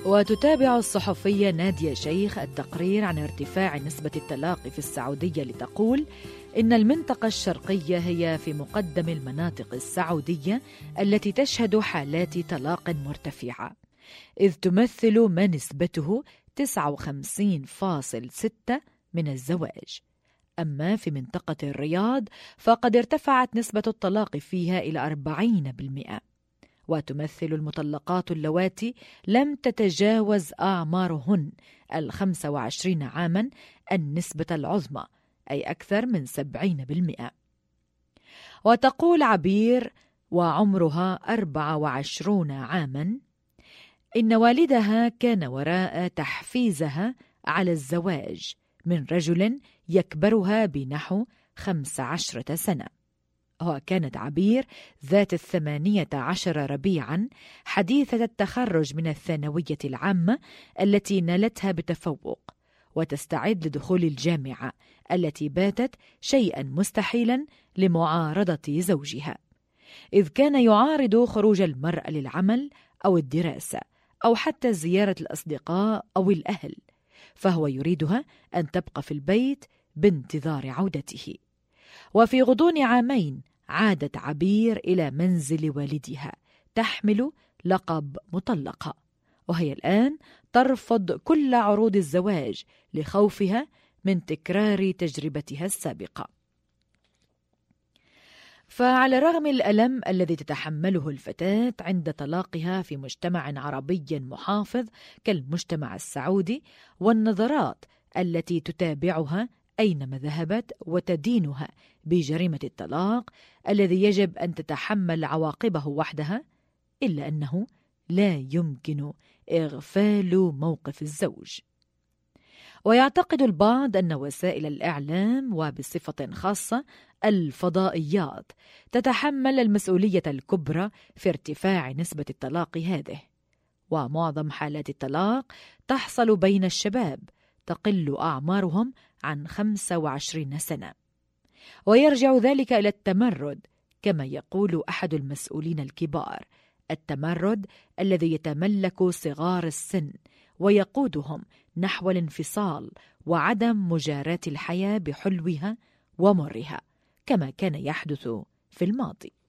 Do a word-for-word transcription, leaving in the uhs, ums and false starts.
وتتابع الصحفية نادية شيخ التقرير عن ارتفاع نسبة الطلاق في السعودية لتقول إن المنطقة الشرقية هي في مقدم المناطق السعودية التي تشهد حالات طلاق مرتفعة، إذ تمثل ما نسبته تسعة وخمسين فاصلة ستة من الزواج. أما في منطقة الرياض فقد ارتفعت نسبة الطلاق فيها إلى أربعين بالمئة، وتمثل المطلقات اللواتي لم تتجاوز أعمارهن الخمس وعشرين عاما النسبة العظمى، أي أكثر من سبعين بالمئة. وتقول عبير وعمرها أربع وعشرون عاما إن والدها كان وراء تحفيزها على الزواج من رجل يكبرها بنحو خمس عشرة سنة. وكانت عبير ذات الثمانية عشر ربيعا حديثة التخرج من الثانوية العامة التي نالتها بتفوق، وتستعد لدخول الجامعة التي باتت شيئا مستحيلا لمعارضة زوجها، إذ كان يعارض خروج المرأة للعمل أو الدراسة أو حتى زيارة الأصدقاء أو الأهل، فهو يريدها أن تبقى في البيت بانتظار عودته. وفي غضون عامين عادت عبير إلى منزل والدها تحمل لقب مطلقة، وهي الآن ترفض كل عروض الزواج لخوفها من تكرار تجربتها السابقة. فعلى رغم الألم الذي تتحمله الفتاة عند طلاقها في مجتمع عربي محافظ كالمجتمع السعودي، والنظرات التي تتابعها أينما ذهبت وتدينها بجريمة الطلاق الذي يجب أن تتحمل عواقبه وحدها، إلا أنه لا يمكن إغفال موقف الزوج. ويعتقد البعض أن وسائل الإعلام وبصفة خاصة الفضائيات تتحمل المسؤولية الكبرى في ارتفاع نسبة الطلاق هذه، ومعظم حالات الطلاق تحصل بين الشباب تقل أعمارهم عن خمسة وعشرين سنة، ويرجع ذلك إلى التمرد كما يقول أحد المسؤولين الكبار، التمرد الذي يتملك صغار السن ويقودهم نحو الانفصال وعدم مجاراة الحياة بحلوها ومرها كما كان يحدث في الماضي.